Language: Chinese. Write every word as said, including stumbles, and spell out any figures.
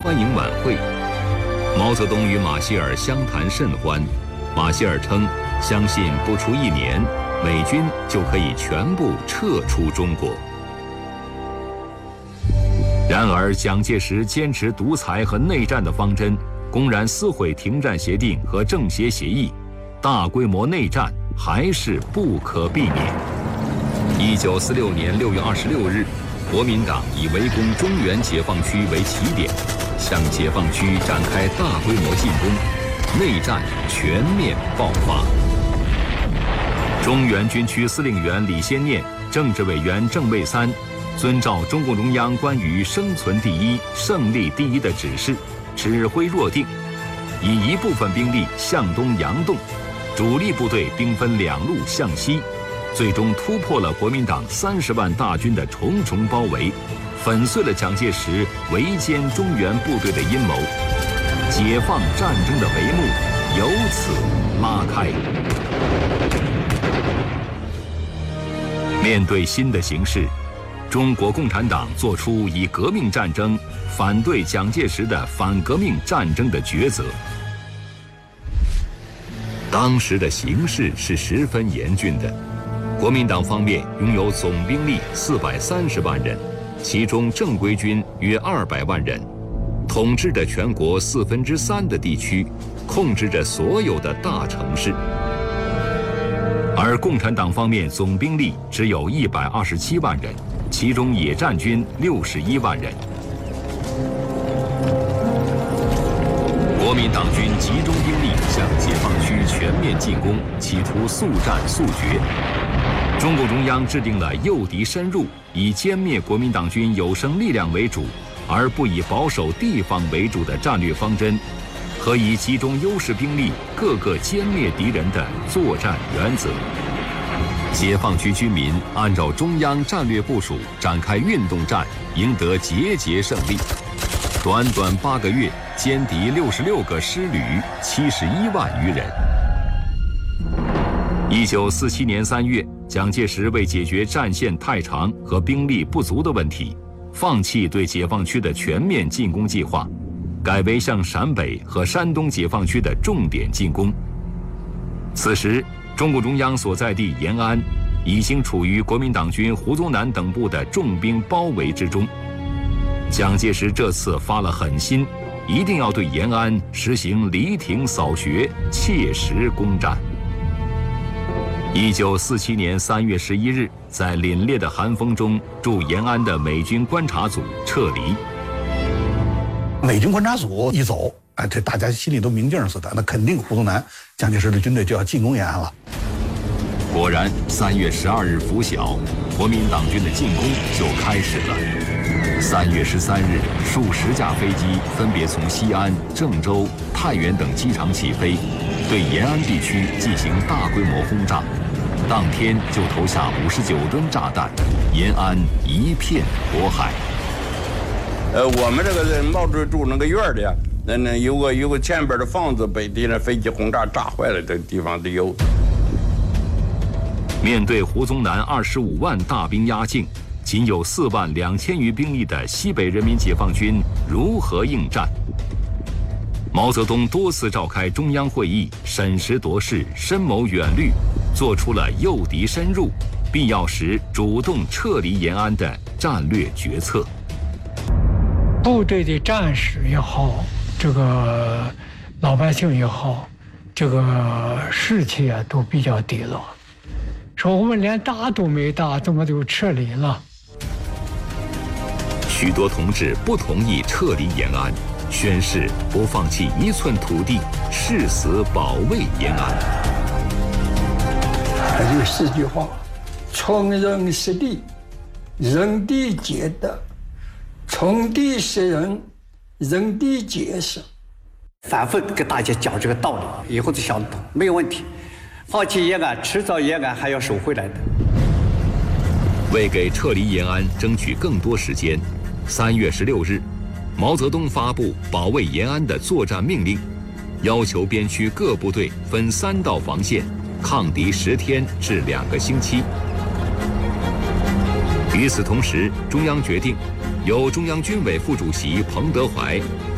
欢迎晚会。毛泽东与马歇尔相谈甚欢，马歇尔称，相信不出一年，美军就可以全部撤出中国。然而，蒋介石坚持独裁和内战的方针，公然撕毁停战协定和政协协议，大规模内战还是不可避免。一九四六年六月二十六日，国民党以围攻中原解放区为起点，向解放区展开大规模进攻，内战全面爆发。中原军区司令员李先念、政治委员郑卫三遵照中共中央关于生存第一、胜利第一的指示，指挥若定，以一部分兵力向东佯动，主力部队兵分两路向西，最终突破了国民党三十万大军的重重包围，粉碎了蒋介石围歼中原部队的阴谋，解放战争的帷幕由此拉开。面对新的形势，中国共产党作出以革命战争反对蒋介石的反革命战争的抉择。当时的形势是十分严峻的，国民党方面拥有总兵力四百三十万人，其中正规军约二百万人，统治着全国四分之三的地区，控制着所有的大城市。而共产党方面总兵力只有一百二十七万人，其中野战军六十一万人。国民党军集中兵力向解放区全面进攻，企图速战速决。中共中央制定了诱敌深入，以歼灭国民党军有生力量为主，而不以保守地方为主的战略方针，和以集中优势兵力各个歼灭敌人的作战原则。解放区居民按照中央战略部署展开运动战，赢得节节胜利。短短八个月，歼敌六十六个师旅，七十一万余人。一九四七年三月，蒋介石为解决战线太长和兵力不足的问题，放弃对解放区的全面进攻计划，改为向陕北和山东解放区的重点进攻。此时，中共中央所在地延安已经处于国民党军胡宗南等部的重兵包围之中。蒋介石这次发了狠心，一定要对延安实行犁庭扫穴，切实攻占。一九四七年三月十一日，在凛冽的寒风中，驻延安的美军观察组撤离。 美军观察组一走，哎，这大家心里都明镜似的，那肯定胡宗南、蒋介石的军队就要进攻延安了。 果然，三月十二日拂晓，国民党军的进攻就开始了。三月十三日，数十架飞机分别从西安、郑州、太原等机场起飞，对延安地区进行大规模轰炸。当天就投下五十九吨炸弹，延安一片火海。 呃，我们这个人毛主住那个院里啊，那那有个有个前边的房子被敌人飞机轰炸炸坏了，这个地方都有。 面对胡宗南二十五万大兵压境，仅有四万两千余兵力的西北人民解放军如何应战？毛泽东多次召开中央会议，审时度势，深谋远虑，做出了诱敌深入，必要时主动撤离延安的战略决策。 部队的战士也好，这个老百姓也好，这个士气啊都比较低落。说我们连打都没打，怎么就撤离了？ 许多同志不同意撤离延安，宣誓不放弃一寸土地，誓死保卫延安。 还有四句话：从人识地，人地解德；从地识人，人地解识。 反复给大家讲这个道理，以后就想得通，没有问题。放弃延安，迟早延安还要守回来的。 为给撤离延安争取更多时间，三月十六日，毛泽东发布保卫延安的作战命令，要求边区各部队分三道防线，抗敌十天至两个星期。与此同时，中央决定由中央军委副主席彭德怀